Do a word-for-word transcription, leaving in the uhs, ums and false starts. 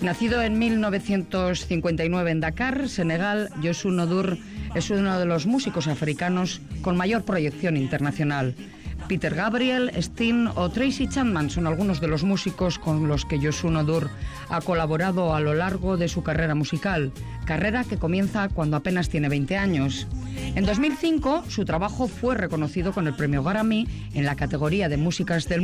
Nacido en mil novecientos cincuenta y nueve en Dakar, Senegal, Youssou N'Dour es uno de los músicos africanos con mayor proyección internacional. Peter Gabriel, Sting o Tracy Chapman son algunos de los músicos con los que Youssou N'Dour ha colaborado a lo largo de su carrera musical, carrera que comienza cuando apenas tiene veinte años. En dos mil cinco, su trabajo fue reconocido con el premio Grammy en la categoría de músicas del